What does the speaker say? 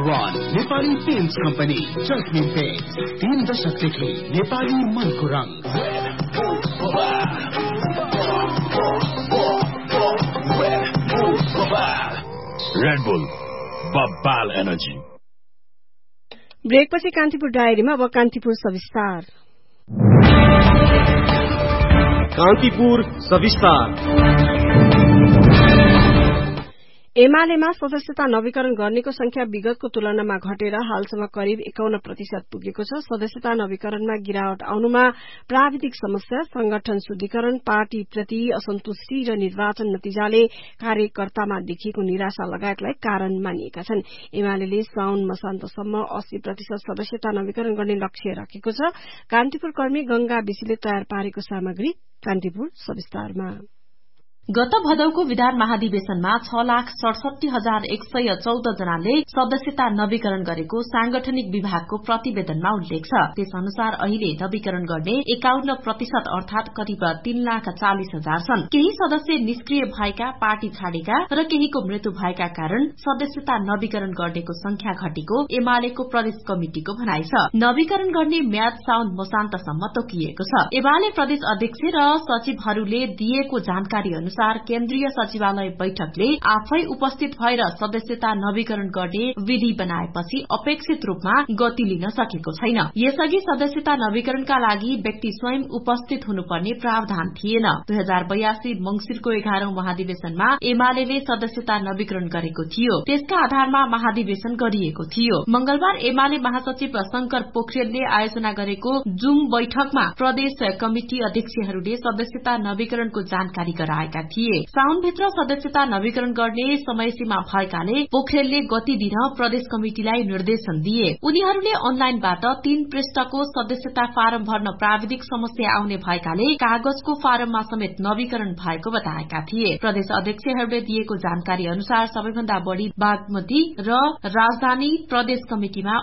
#1 Nepali paints company जस्मिन paints 3 दशकदेखि नेपाली मनको रङ। Red bull बब्बाल energy. ब्रेकपछि Kantipur डायरीमा अब कान्तिपुर सविस्तार। कान्तिपुर सविस्तार। एमालेमा सदस्यता नवीकरण गर्नेको संख्या विगतको तुलनामा घटेर हालसम्म करिब 51% पुगेको छ। सदस्यता नवीकरणमा गिरावट आउनुमा प्राविधिक समस्या, संगठन शुद्धिकरण, पार्टीप्रति असन्तुष्टि र निर्वाचन नतिजाले कार्यकर्तामा देखिएको निराशा लगायतलाई कारण मानिएका छन्। एमाले साउन मसान्तसम्म 80% सदस्यता नवीकरण गर्ने लक्ष्य राखेको छ। कान्तिपुर कर्मी गंगा विशीले तयार पारेको सामग्री कान्तिपुर सविस्तारमा। गत भदौको विधान महाधिवेशनमा 6,67,114 जनाले सदस्यता नवीकरण गरेको सांगठनिक विभागको प्रतिवेदनमा उल्लेख छ। त्यस अनुसार अहिले नवीकरण गर्ने 51% अर्थात करिब 3,40,000 छन्। केही सदस्य निष्क्रिय भएका, पार्टी छाडेका र केहीको मृत्यु भएका कारण सदस्यता नवीकरण गर्नेको संख्या घटेको एमालेको प्रदेश कमिटिको भनाइ छ। नवीकरण गर्ने म्याद साउन मसान्तसम्म तोकिएको छ। एमाले प्रदेश अध्यक्ष र सचिवहरूले दिएको जानकारी अनुसार केन्द्रीय सचिवालय बैठकले आफै उपस्थित भएर सदस्यता नवीकरण गर्ने विधि बनाएपछि अपेक्षित रूपमा गति लिन सकेको छैन। यसअघि सदस्यता नवीकरणका लागि व्यक्ति स्वयं उपस्थित हुनुपर्ने प्रावधान थिएन। 2082 मंसिरको 11औं महाधिवेशनमा एमाले सदस्यता नवीकरण गरेको थियो। त्यसका आधारमा महाधिवेशन गरिएको थियो। मंगलबार एमाले महासचिव शंकर पोखरेलले आयोजना गरेको जुम बैठकमा प्रदेश कमिटी अध्यक्षहरूले सदस्यता नवीकरणको जानकारी गराएका थिए। साउनभित्र सदस्यता नवीकरण गर्ने समयसीमा भएकाले पोखरेलले गति दिन प्रदेश कमिटिलाई निर्देशन दिए। उनीहरूले अनलाइनबाट 3 पृष्ठको सदस्यता फारम भर्न प्राविधिक समस्या आउने भएकाले कागजको फारममा समेत नवीकरण भएको बताएका थिए। प्रदेश अध्यक्षहरूले दिएको जानकारी अनुसार सबैभन्दा बढ़ी बागमती र राजधानी प्रदेश कमिटिमा